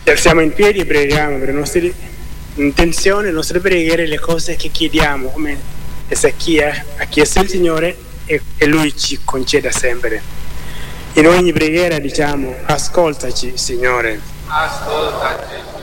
Siamo in piedi e preghiamo per le nostre intenzioni, le nostre preghiere, le cose che chiediamo, come Ezechia ha chiesto il Signore e Lui ci concede sempre. In ogni preghiera diciamo: ascoltaci, Signore. Ascoltaci.